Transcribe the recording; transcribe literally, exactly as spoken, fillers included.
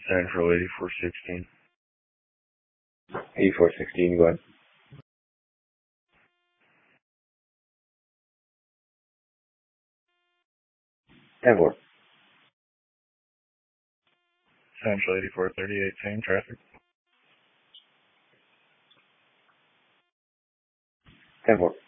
Central eighty-four sixteen. eighty-four sixteen, go ahead. ten four. Central eighty-four thirty-eight, same traffic. ten four.